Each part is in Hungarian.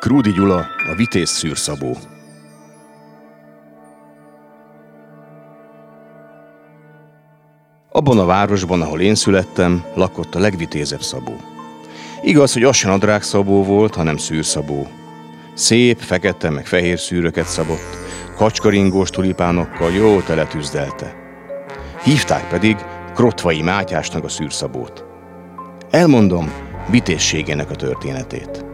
Krúdy Gyula, a vitéz szűrszabó. Abban a városban, ahol én születtem, lakott a legvitézebb szabó. Igaz, hogy az se nadrágszabó volt, hanem szűrszabó. Szép, fekete meg fehér szűröket szabott, kacskaringós tulipánokkal jól teletűzdelte. Hívták pedig Krotvai Mátyásnak a szűrszabót. Elmondom vitézségének a történetét.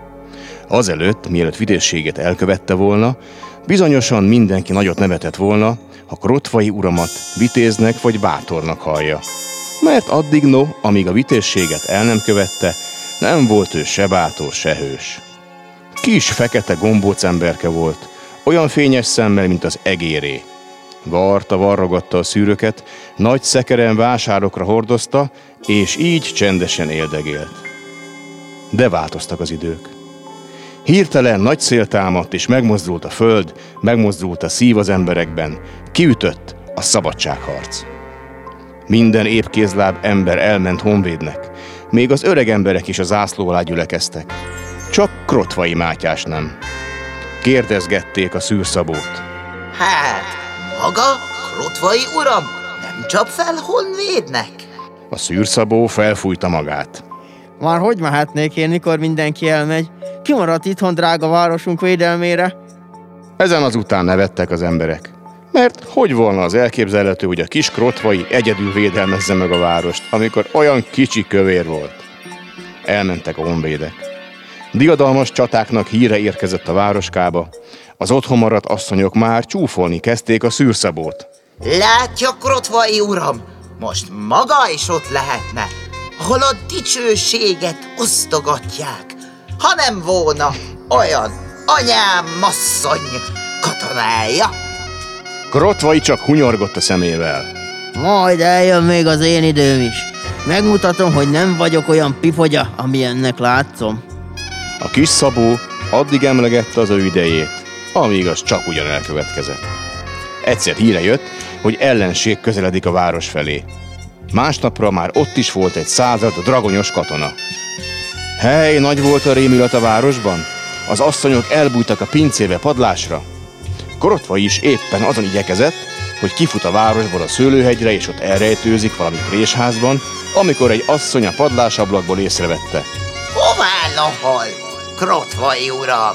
Azelőtt, mielőtt vitézséget elkövette volna, bizonyosan mindenki nagyot nevetett volna, ha Krotvai uramat vitéznek vagy bátornak hallja. Mert addig amíg a vitézséget el nem követte, nem volt ő se bátor, se hős. Kis, fekete gombóc emberke volt, olyan fényes szemmel, mint az egéré. Varrogatta a szűröket, nagy szekeren vásárokra hordozta, és így csendesen éldegélt. De változtak az idők. Hirtelen nagy szél támadt, és megmozdult a föld, megmozdult a szív az emberekben, kiütött a szabadságharc. Minden épkézláb ember elment honvédnek, még az öreg emberek is a zászló alá gyülekeztek. Csak Krotvai Mátyás nem. Kérdezgették a szűrszabót. Hát, maga, Krotvai uram, nem csap fel honvédnek? A szűrszabó felfújta magát. Már hogy mehetnék én, mikor mindenki elmegy? Kimaradt itthon drága városunk védelmére? Ezen azután nevettek az emberek. Mert hogy volna az elképzelhető, hogy a kis Krotvai egyedül védelmezze meg a várost, amikor olyan kicsi kövér volt? Elmentek a honvédek. Diadalmas csatáknak híre érkezett a városkába. Az otthon maradt asszonyok már csúfolni kezdték a szűrszabót. Látja, Krotvai uram, most maga is ott lehetne, ahol a dicsőséget osztogatják. Ha nem volna olyan anyám asszony katonája. Krotvai csak hunyorgott a szemével. Majd eljön még az én időm is. Megmutatom, hogy nem vagyok olyan pifogya, amilyennek látszom. A kis szabó addig emlegette az ő idejét, amíg az csak ugyan elkövetkezett. Egyszer híre jött, hogy ellenség közeledik a város felé. Másnapra már ott is volt egy 100 dragonyos katona. Hely, nagy volt a rémület a városban, az asszonyok elbújtak a pincébe padlásra. Krotvai is éppen azon igyekezett, hogy kifut a városból a szőlőhegyre, és ott elrejtőzik valami présházban, amikor egy asszony a padlásablakból észrevette. Hová lohol, Krotvai uram?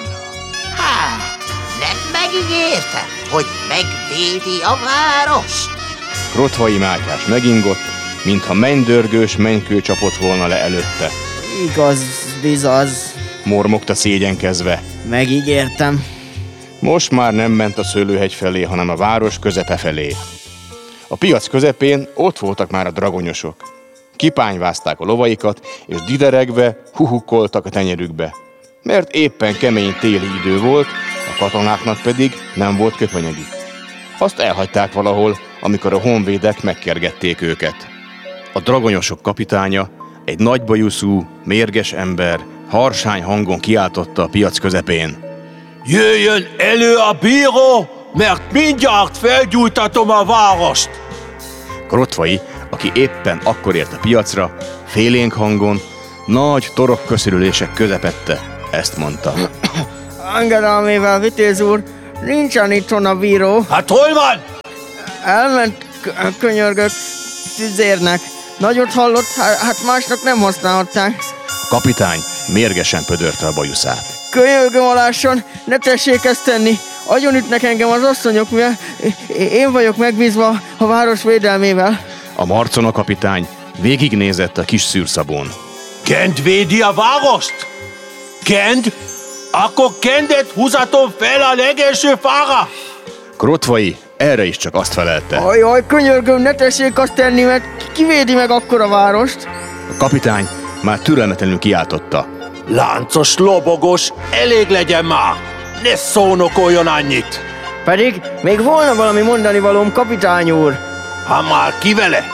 Hát, nem megígérte, hogy megvédi a várost? Krotvai Mátyás megingott, mintha mennydörgős mennykő csapott volna le előtte. Igaz, bizaz. Mormogta szégyenkezve. Megígértem. Most már nem ment a szőlőhegy felé, hanem a város közepe felé. A piac közepén ott voltak már a dragonyosok. Kipányvázták a lovaikat, és dideregve huhukoltak a tenyerükbe. Mert éppen kemény téli idő volt, a katonáknak pedig nem volt köpenyegük. Azt elhagyták valahol, amikor a honvédek megkergették őket. A dragonyosok kapitánya, egy nagybajuszú, mérges ember, harsány hangon kiáltotta a piac közepén. Jöjjön elő a bíró, mert mindjárt felgyújtatom a várost! Krotvai, aki éppen akkor ért a piacra, félénk hangon, nagy torokköszörülések közepette, ezt mondta. Engedelmével, vitéz úr, nincsen itthon a bíró. Hát hol van? Elment, könyörgött, tüzérnek. Nagyot hallott, hát másnak nem használhatták. A kapitány mérgesen pödörte a bajuszát. Könyörgöm alásson, ne tessék ezt tenni. Agyonütnek engem az asszonyok, mivel én vagyok megbízva a város védelmével. A marcona kapitány végignézett a kis szűrszabón. Kend védi a várost? Kend? Akkor Kendet húzatom fel a legelső fára! Krotvai erre is csak azt felelte. Ajaj, könyörgöm, ne tessék azt tenni, mert kivédi meg akkor a várost. A kapitány már türelmetlenül kiáltotta. Láncos lobogos, elég legyen már! Ne szónokoljon annyit! Pedig még volna valami mondani valóm, kapitány úr. Ha már ki vele?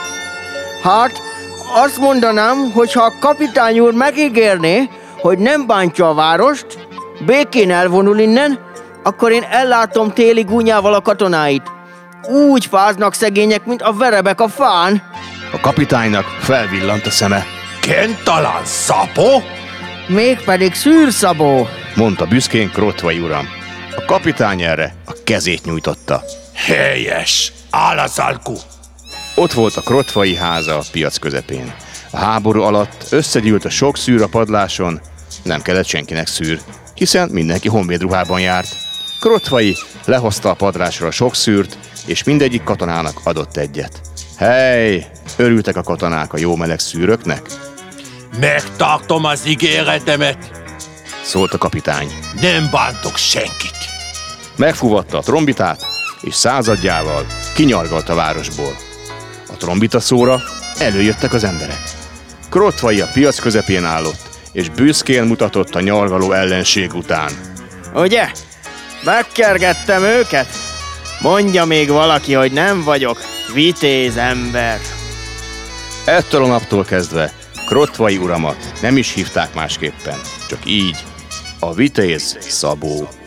Hát, azt mondanám, hogy ha a kapitány úr megígérné, hogy nem bántja a várost, békén elvonul innen, akkor én ellátom téli gúnyával a katonáit. Úgy fáznak szegények, mint a verebek a fán. A kapitánynak felvillant a szeme. Kent talán Szabó? Mégpedig szűrszabó. mondta büszkén Krotvai uram. A kapitány erre a kezét nyújtotta. Helyes, Álaszalku. Ott volt a Krotvai háza a piac közepén. A háború alatt összegyűlt a sok szűr a padláson, nem kellett senkinek szűr, hiszen mindenki honvédruhában járt. Krotvai lehozta a padlásra a sok szűrt, és mindegyik katonának adott egyet. Hely, örültek a katonák a jó meleg szűröknek? Megtartom az ígéretemet. Szólt a kapitány. Nem bántok senkit. Megfúvatta a trombitát, és századjával kinyargalt a városból. A trombita szóra előjöttek az emberek. Krotvai a piac közepén állott, és büszkén mutatott a nyargaló ellenség után. Ugye? Megkergettem őket? Mondja még valaki, hogy nem vagyok vitéz ember. Ettől a naptól kezdve Krotvai uramat nem is hívták másképpen, csak így, a vitéz Szabó.